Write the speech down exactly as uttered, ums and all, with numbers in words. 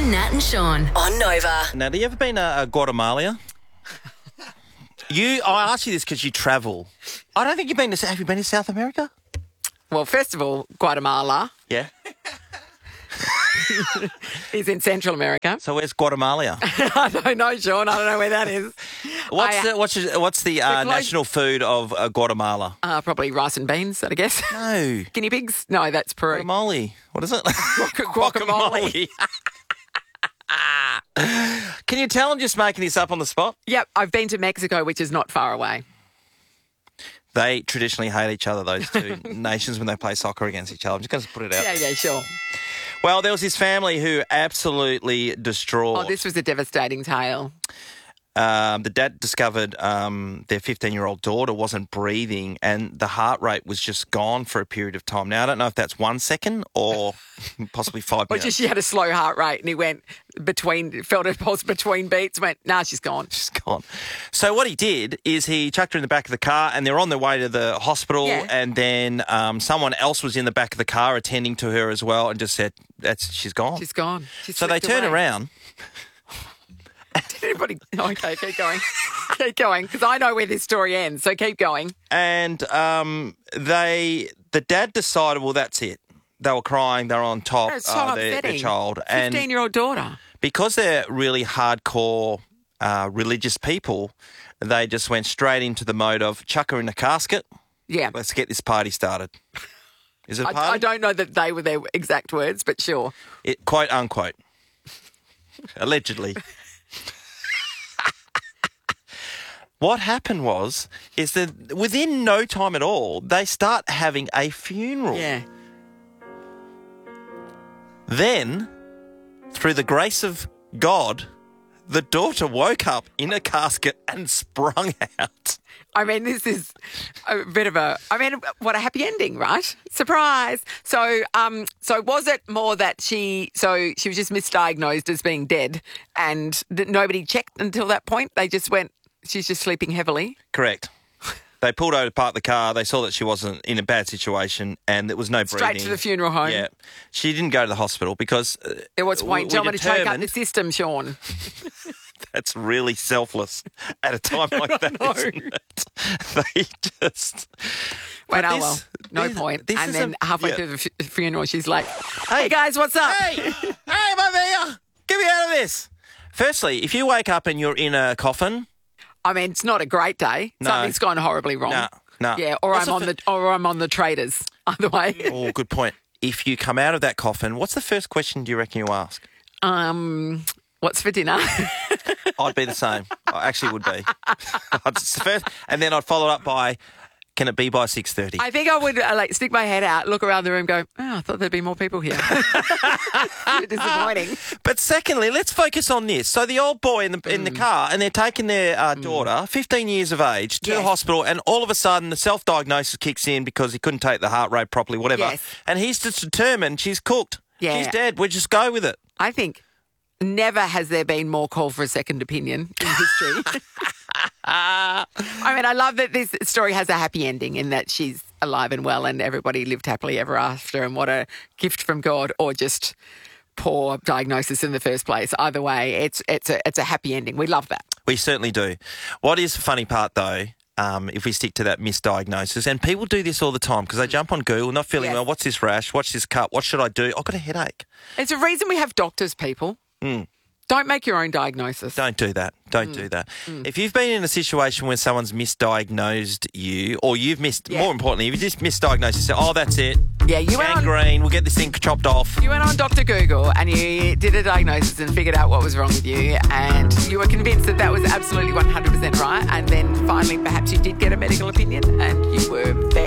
Nat and Sean on Nova. Now, have you ever been a, a Guatemala? You, I asked you this because you travel. I don't think you've been to. Have you been to South America? Well, first of all, Guatemala Yeah. is in Central America. So where's Guatemala? I don't know, Sean. I don't know where that is. What's I, the what's the, what's the uh, close- national food of uh, Guatemala? Uh, probably rice and beans, I guess. No. Guinea pigs? No, that's Peru. Guacamole. What is it? Guacamole. Can you tell I'm just making this up on the spot? Yep, I've been to Mexico, which is not far away. They traditionally hate each other, those two nations, when they play soccer against each other. I'm just going to put it out. Yeah, yeah, sure. Well, there was this family who absolutely distraught. Oh, this was a devastating tale. Um, the dad discovered um, their fifteen-year-old daughter wasn't breathing and the heart rate was just gone for a period of time. Now, I don't know if that's one second or possibly five Or minutes. just she had a slow heart rate and he went between, felt a pulse between beats, went, nah, she's gone. She's gone. So what he did is he chucked her in the back of the car and they're on their way to the hospital Yeah. and then um, someone else was in the back of the car attending to her as well and just said, "That's she's gone." She's gone. She's so they slipped turn away. around. Did anybody... Okay, keep going. Keep going, because I know where this story ends, so keep going. And um, they, the dad decided, well, that's it. They were crying. They were on top It's so of their, their upsetting. child. And fifteen-year-old daughter. because they're really hardcore uh, religious people, they just went straight into the mode of chuck her in a casket. Yeah. Let's get this party started. Is it a I, party? I don't know that they were their exact words, but sure. It, quote, unquote. Allegedly. What happened was, is that within no time at all, they start having a funeral. Yeah. Then, through the grace of God, the daughter woke up in a casket and sprung out. I mean, this is a bit of a, I mean, what a happy ending, right? Surprise. So, um, so was it more that she, so she was just misdiagnosed as being dead and that nobody checked until that point? They just went, she's just sleeping heavily? Correct. They pulled over to park the car. They saw that she wasn't in a bad situation and there was no breathing. Straight to the funeral home. Yeah. She didn't go to the hospital because... Uh, It was we- point. Do you we want me to choke up determined- the system, Sean? That's really selfless at a time like that, know. isn't it? They just... Wait, But oh this- well, no this- point. this And is then a- halfway yeah. through the f- funeral, she's like, hey guys, what's up? Hey, hey, Mavia, get me out of this. Firstly, if you wake up and you're in a coffin... I mean, it's not a great day. No. Something's gone horribly wrong. No, no. Yeah, or What's I'm on fir- the or I'm on the traders. Either way. Oh, good point. If you come out of that coffin, what's the first question do you reckon you ask? Um, what's for dinner? I'd be the same. I actually would be. I'd s- first, and then I'd follow up by, can it be by six thirty? I think I would uh, like stick my head out, look around the room, go, oh, I thought there'd be more people here. Disappointing. But secondly, let's focus on this. So the old boy in the in the car, and they're taking their uh, daughter, fifteen years of age, to the Yes. hospital, and all of a sudden the self-diagnosis kicks in because he couldn't take the heart rate properly, whatever. Yes. And he's just determined she's cooked. Yeah. She's dead. We just go with it. I think never has there been more call for a second opinion in history. I mean, I love that this story has a happy ending in that she's alive and well and everybody lived happily ever after, and what a gift from God, or just poor diagnosis in the first place. Either way, it's it's a it's a happy ending. We love that. We certainly do. What is the funny part, though, um, if we stick to that misdiagnosis, and people do this all the time because they jump on Google, not feeling Yes. well, what's this rash? What's this cut? What should I do? I've got a headache. It's a reason we have doctors, people. Don't make your own diagnosis. Don't do that. Don't do that. If you've been in a situation where someone's misdiagnosed you, or you've missed, Yeah. more importantly, if you just misdiagnosed, you say, oh, that's it. Yeah, you went on Gangrene, we'll get this thing chopped off. You went on Doctor Google and you did a diagnosis and figured out what was wrong with you, and you were convinced that that was absolutely one hundred percent right, and then finally perhaps you did get a medical opinion and you were there.